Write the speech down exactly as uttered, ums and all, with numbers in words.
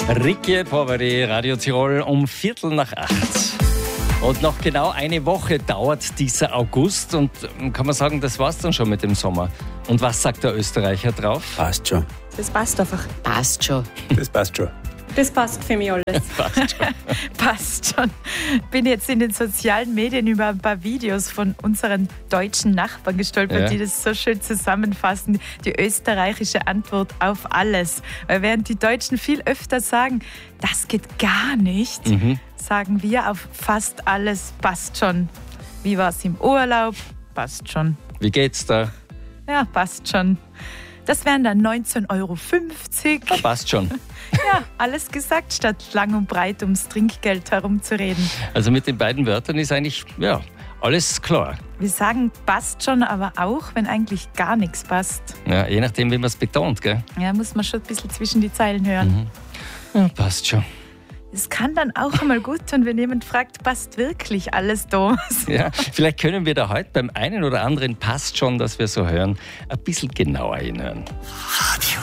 Ricky Poveri, Radio Tirol um Viertel nach acht. Und noch genau eine Woche dauert dieser August und kann man sagen, das war's dann schon mit dem Sommer. Und was sagt der Österreicher drauf? Passt schon. Das passt einfach. Passt schon. Das passt schon. Das passt für mich alles. Passt schon. Passt schon. Bin jetzt in den sozialen Medien über ein paar Videos von unseren deutschen Nachbarn gestolpert, Ja. die das so schön zusammenfassen. Die österreichische Antwort auf alles. Weil während die Deutschen viel öfter sagen, das geht gar nicht, Mhm. sagen wir auf fast alles passt schon. Wie war es im Urlaub? Passt schon. Wie geht's da? Ja, passt schon. Das wären dann neunzehn Euro fünfzig. Passt schon. Ja, alles gesagt, statt lang und breit ums Trinkgeld herumzureden. Also mit den beiden Wörtern ist eigentlich, ja, alles klar. Wir sagen passt schon, aber auch, wenn eigentlich gar nichts passt. Ja, je nachdem, wie man es betont, gell? Ja, muss man schon ein bisschen zwischen die Zeilen hören. Ja, passt schon. Es kann dann auch einmal gut tun, wenn jemand fragt, passt wirklich alles, Thomas? Ja, vielleicht können wir da heute beim einen oder anderen passt schon, dass wir so hören, ein bisschen genauer hinhören.